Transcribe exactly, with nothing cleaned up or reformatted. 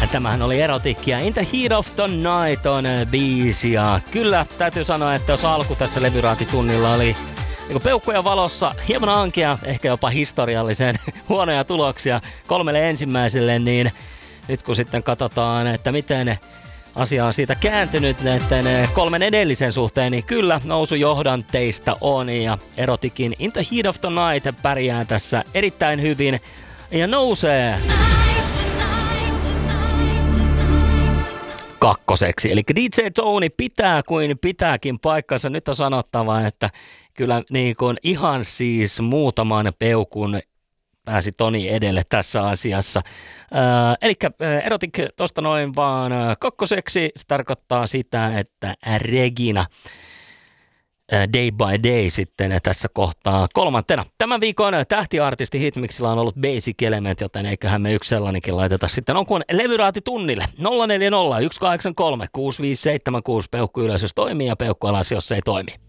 Tämähän oli Erotic ja In the Heat of the Night on biisi. Ja kyllä, täytyy sanoa, että jos alku tässä levyraatitunnilla oli niin peukkuja valossa, hieman ankea, ehkä jopa historiallisen huonoja tuloksia kolmelle ensimmäiselle, niin nyt kun sitten katsotaan, että miten asia on siitä kääntynyt näiden kolmen edellisen suhteen, niin kyllä nousujohdanteista on ja Eroticin In the Heat of the Night pärjää tässä erittäin hyvin ja nousee kakkoseksi. Eli D J Tony pitää kuin pitääkin paikkansa. Nyt on sanottava, että kyllä niin kuin ihan siis muutaman peukun pääsi Toni edelle tässä asiassa. Äh, eli Erotic tosta noin vaan kakkoseksi. Se tarkoittaa sitä, että Regina Day by Day sitten tässä kohtaa kolmantena. Tämän viikon tähtiartisti Hitmixillä on ollut Basic Element, joten eiköhän me yksi sellainenkin laiteta sitten on kuin levyraati tunnille. nolla neljä nolla yksi kahdeksan kolme kuusi viisi seitsemän kuusi peukku ylös, jos toimii ja peukku alas, jos ei toimi.